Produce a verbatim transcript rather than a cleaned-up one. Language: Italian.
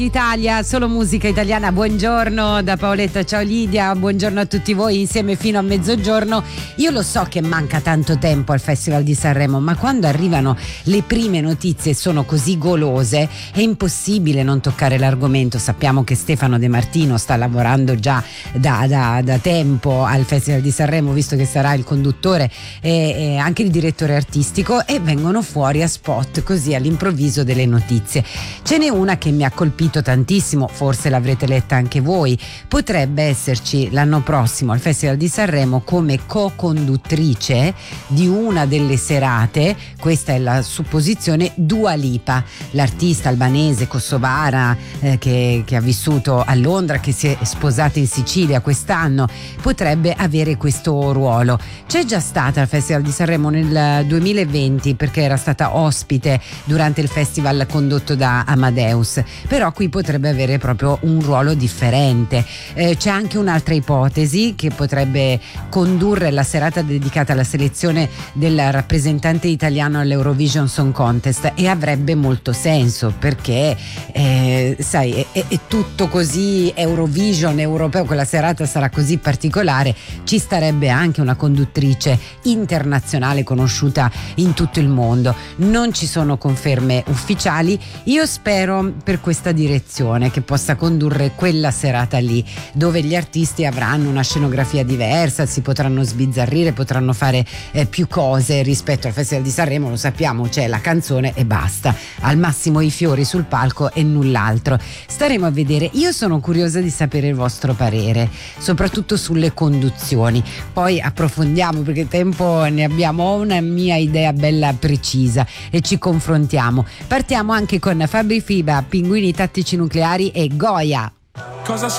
Italia, solo musica italiana. Buongiorno da Paoletta, ciao Lidia, buongiorno a tutti voi insieme fino a mezzogiorno. Io lo so che manca tanto tempo al Festival di Sanremo, ma quando arrivano le prime notizie sono così golose è impossibile non toccare l'argomento. Sappiamo che Stefano De Martino sta lavorando già da, da, da tempo al Festival di Sanremo, visto che sarà il conduttore e, e anche il direttore artistico, e vengono fuori a spot così all'improvviso delle notizie. Ce n'è una che mi ha colpito tantissimo, forse l'avrete letta anche voi. Potrebbe esserci l'anno prossimo al Festival di Sanremo come co-conduttrice di una delle serate, questa è la supposizione, Dua Lipa, l'artista albanese kosovara eh, che, che ha vissuto a Londra, che si è sposata in Sicilia quest'anno, potrebbe avere questo ruolo. C'è già stata al Festival di Sanremo nel duemilaventi perché era stata ospite durante il festival condotto da Amadeus, però qui potrebbe avere proprio un ruolo differente. Eh, c'è anche un'altra ipotesi che potrebbe condurre la serata dedicata alla selezione del rappresentante italiano all'Eurovision Song Contest, e avrebbe molto senso perché eh, sai è, è tutto così Eurovision europeo, quella serata sarà così particolare, ci starebbe anche una conduttrice internazionale conosciuta in tutto il mondo. Non ci sono conferme ufficiali, io spero per questa direzione che possa condurre quella serata lì, dove gli artisti avranno una scenografia diversa, si potranno sbizzarrire, potranno fare eh, più cose rispetto al Festival di Sanremo. Lo sappiamo, c'è la canzone e basta, al massimo i fiori sul palco e null'altro. Staremo a vedere. Io sono curiosa di sapere il vostro parere, soprattutto sulle conduzioni, poi approfondiamo perché tempo ne abbiamo. Ho una mia idea bella precisa e ci confrontiamo. Partiamo anche con Fabri Fiba, Pinguini Tattici Nucleari e Goya. Cosa